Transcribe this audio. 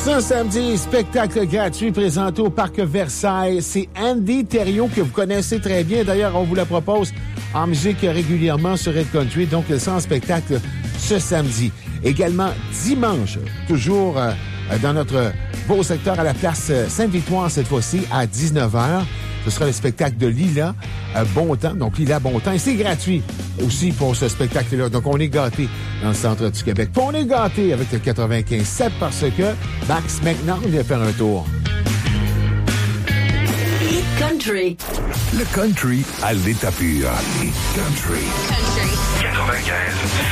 Ce samedi, spectacle gratuit présenté au Parc Versailles. C'est Andy Thériault que vous connaissez très bien. D'ailleurs, on vous la propose en musique régulièrement sur Red Country. Donc, c'est en spectacle ce samedi. Également, dimanche, toujours dans notre beau secteur à la place Sainte-Victoire cette fois-ci, à 19h. Ce sera le spectacle de Lila Bon Temps. Donc, Lila Bon Temps. Et c'est gratuit aussi pour ce spectacle-là. Donc, on est gâtés dans le centre du Québec. Puis, on est gâtés avec le 95.7 parce que Max McNaught vient faire un tour. Hit Country. Le country à l'état pur. Hit Country. 95.